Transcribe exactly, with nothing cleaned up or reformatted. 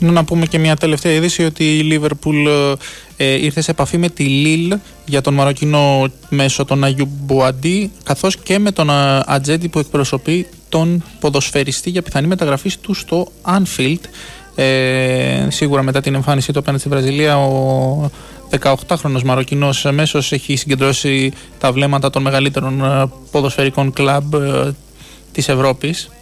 Να πούμε και μια τελευταία είδηση ότι η Λίβερπουλ ε, ήρθε σε επαφή με τη Λίλ για τον Μαροκινό μέσο τον Αγιού Μπουαντί, καθώς και με τον Ατζέντη που εκπροσωπεί τον ποδοσφαιριστή για πιθανή μεταγραφή του στο Anfield. Ε, σίγουρα μετά την εμφάνισή του απέναντι στη Βραζιλία, ο δεκαοκτάχρονος Μαροκινός μέσος έχει συγκεντρώσει τα βλέμματα των μεγαλύτερων ποδοσφαιρικών κλαμπ ε, της Ευρώπης.